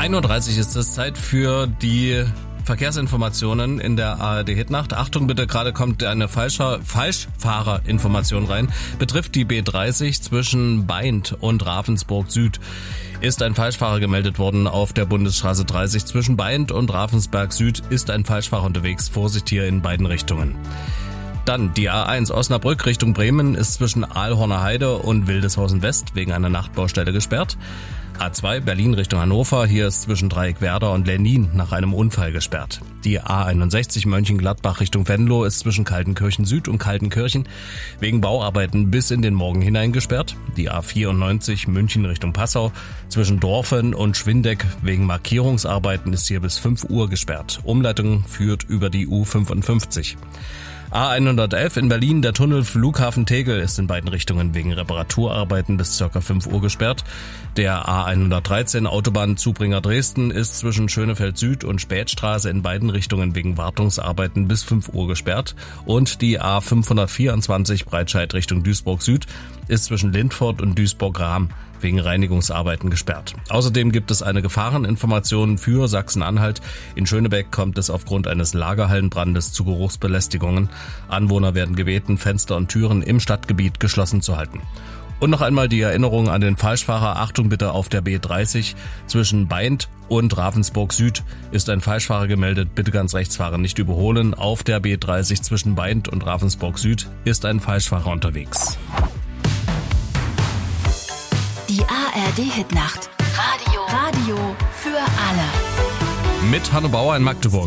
1:30 Uhr ist es Zeit für die Verkehrsinformationen in der ARD-Hitnacht. Achtung bitte, gerade kommt eine Falschfahrerinformation rein. Betrifft die B30 zwischen Baindt und Ravensburg Süd. Ist ein Falschfahrer gemeldet worden auf der Bundesstraße 30. Zwischen Baindt und Ravensberg Süd ist ein Falschfahrer unterwegs. Vorsicht hier in beiden Richtungen. Dann die A1 Osnabrück Richtung Bremen ist zwischen Aalhorner Heide und Wildeshausen West wegen einer Nachtbaustelle gesperrt. A2 Berlin Richtung Hannover, hier ist zwischen Dreieckwerder und Lennin nach einem Unfall gesperrt. Die A61 Mönchengladbach Richtung Venlo ist zwischen Kaltenkirchen Süd und Kaltenkirchen wegen Bauarbeiten bis in den Morgen hinein gesperrt. Die A94 München Richtung Passau zwischen Dorfen und Schwindeck wegen Markierungsarbeiten ist hier bis 5 Uhr gesperrt. Umleitung führt über die U55. A111 in Berlin, der Tunnel Flughafen Tegel ist in beiden Richtungen wegen Reparaturarbeiten bis ca. 5 Uhr gesperrt. Der A113 Autobahn Zubringer Dresden ist zwischen Schönefeld Süd und Spätstraße in beiden Richtungen wegen Wartungsarbeiten bis 5 Uhr gesperrt. Und die A524 Breitscheid Richtung Duisburg Süd ist zwischen Lindfort und Duisburg-Rahm wegen Reinigungsarbeiten gesperrt. Außerdem gibt es eine Gefahreninformation für Sachsen-Anhalt. In Schönebeck kommt es aufgrund eines Lagerhallenbrandes zu Geruchsbelästigungen. Anwohner werden gebeten, Fenster und Türen im Stadtgebiet geschlossen zu halten. Und noch einmal die Erinnerung an den Falschfahrer. Achtung bitte, auf der B30 zwischen Baindt und Ravensburg Süd ist ein Falschfahrer gemeldet. Bitte ganz rechts fahren, nicht überholen. Auf der B30 zwischen Baindt und Ravensburg Süd ist ein Falschfahrer unterwegs. Die ARD-Hitnacht. Radio für alle. Mit Hanno Bauer in Magdeburg.